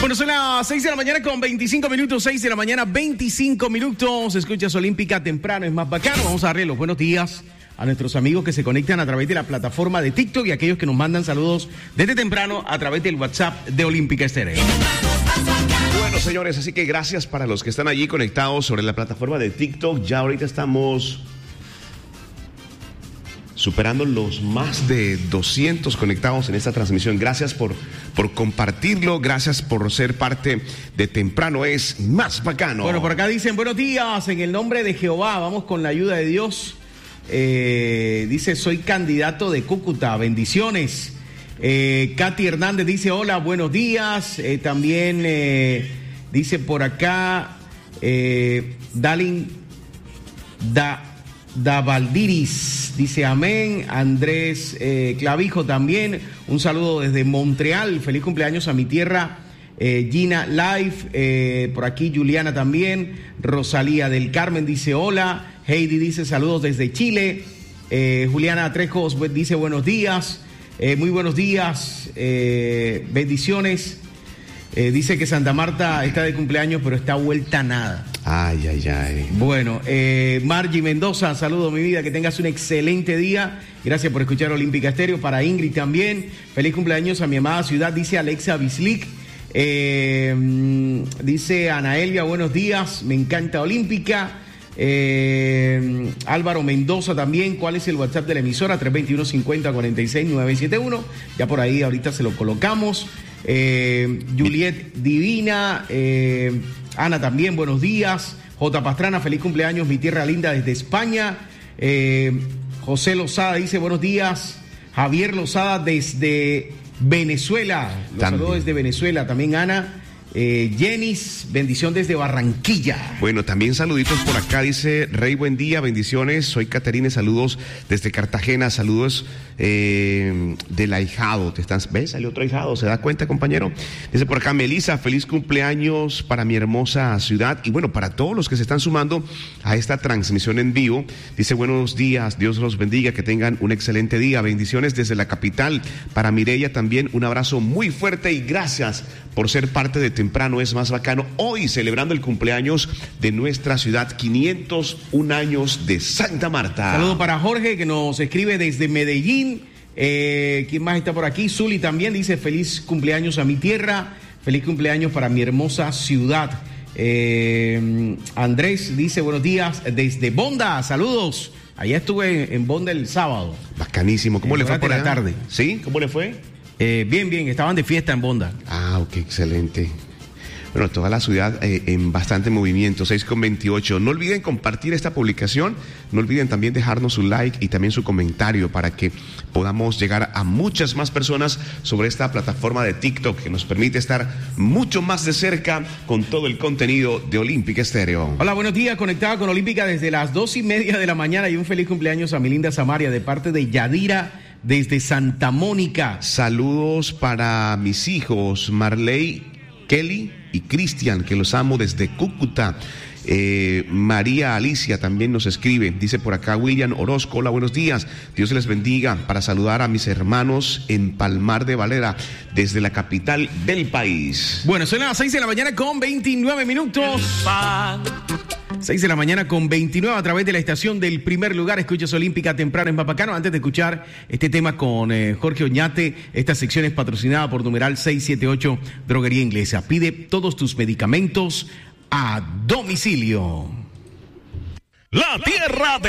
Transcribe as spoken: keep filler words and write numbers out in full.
Bueno, son las seis de la mañana con veinticinco minutos, seis de la mañana, veinticinco minutos. Escuchas Olímpica temprano, es más bacano. Vamos a darle los buenos días a nuestros amigos que se conectan a través de la plataforma de TikTok y a aquellos que nos mandan saludos desde temprano a través del WhatsApp de Olímpica Estéreo. Bueno, señores, así que gracias para los que están allí conectados sobre la plataforma de TikTok. Ya ahorita estamos superando los más de doscientos conectados en esta transmisión. Gracias por, por compartirlo, gracias por ser parte de Temprano es Más Bacano. Bueno, por acá dicen, buenos días, en el nombre de Jehová, vamos con la ayuda de Dios. Eh, dice, soy candidato de Cúcuta, bendiciones. Eh, Katy Hernández dice, hola, buenos días. Eh, también eh, dice por acá, eh, Dalin Da... Davaldiris dice amén. Andrés eh, Clavijo también, un saludo desde Montreal, feliz cumpleaños a mi tierra. eh, Gina Life, eh, por aquí Juliana también. Rosalía del Carmen dice hola. Heidi dice saludos desde Chile. eh, Juliana Trejos dice buenos días. eh, muy buenos días, eh, bendiciones. Eh, dice que Santa Marta está de cumpleaños, pero está vuelta a nada. Ay, ay, ay. Bueno, eh, Margie Mendoza, saludo mi vida, que tengas un excelente día. Gracias por escuchar Olímpica Estéreo. Para Ingrid también, feliz cumpleaños a mi amada ciudad, dice Alexa Bislik. Eh, dice Anaelia, buenos días, me encanta Olímpica. Eh, Álvaro Mendoza también, ¿cuál es el WhatsApp de la emisora? tres dos uno, cincuenta, cuarenta y seis, nueve siete uno. Ya por ahí ahorita se lo colocamos. Eh, Juliet Divina, eh, Ana también, buenos días. J. Pastrana, feliz cumpleaños, mi tierra linda desde España. eh, José Lozada dice buenos días. Javier Lozada desde Venezuela, los saludos desde Venezuela también. Ana Eh, Jenis, bendición desde Barranquilla. Bueno, también saluditos por acá, dice Rey, buen día, bendiciones, soy Caterine, saludos desde Cartagena, saludos eh, del ahijado, te están, ¿ves? Salió otro ahijado, ¿se da cuenta, compañero? Dice por acá Melissa, feliz cumpleaños para mi hermosa ciudad, y bueno, para todos los que se están sumando a esta transmisión en vivo, dice buenos días, Dios los bendiga, que tengan un excelente día, bendiciones desde la capital, para Mireya también un abrazo muy fuerte y gracias por ser parte de Temprano es Más Bacano, hoy celebrando el cumpleaños de nuestra ciudad, quinientos un años de Santa Marta. Saludo para Jorge, que nos escribe desde Medellín. Eh, ¿Quién más está por aquí? Zuli también dice feliz cumpleaños a mi tierra, feliz cumpleaños para mi hermosa ciudad. Eh, Andrés dice buenos días desde Bonda, saludos. Allá estuve en Bonda el sábado. Bacanísimo, ¿cómo le fue por la tarde? ¿Sí? ¿Cómo le fue? Eh, bien, bien, estaban de fiesta en Bonda. Ah, ok, excelente. Bueno, toda la ciudad eh, en bastante movimiento, seis con veintiocho. No olviden compartir esta publicación, no olviden también dejarnos su like y también su comentario para que podamos llegar a muchas más personas sobre esta plataforma de TikTok que nos permite estar mucho más de cerca con todo el contenido de Olímpica Estéreo. Hola, buenos días, conectada con Olímpica desde las dos y media de la mañana y un feliz cumpleaños a mi linda Samaria de parte de Yadira desde Santa Mónica. Saludos para mis hijos Marley, Kelly y Cristian, que los amo desde Cúcuta. Eh, María Alicia también nos escribe, dice por acá William Orozco, hola, buenos días, Dios les bendiga, para saludar a mis hermanos en Palmar de Valera, desde la capital del país. Bueno, son las seis de la mañana con veintinueve minutos. seis de la mañana con veintinueve a través de la estación del primer lugar. Escuchas Olímpica temprano en Más Bacano. Antes de escuchar este tema con eh, Jorge Oñate, esta sección es patrocinada por numeral seiscientos setenta y ocho Droguería Inglesa. Pide todos tus medicamentos a domicilio. La tierra de